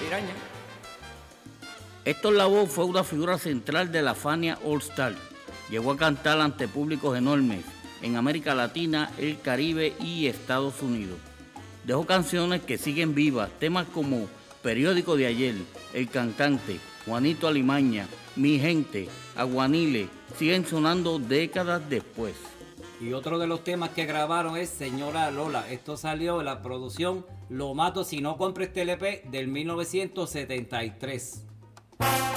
Piraña. Héctor Lavoe fue una figura central de la Fania All Star. Llegó a cantar ante públicos enormes en América Latina, el Caribe y Estados Unidos. Dejó canciones que siguen vivas, temas como Periódico de ayer, El Cantante, Juanito Alimaña, Mi Gente, Aguanile, siguen sonando décadas después. Y otro de los temas que grabaron es Señora Lola. Esto salió en la producción Lo Mato Si No Compres este LP del 1973.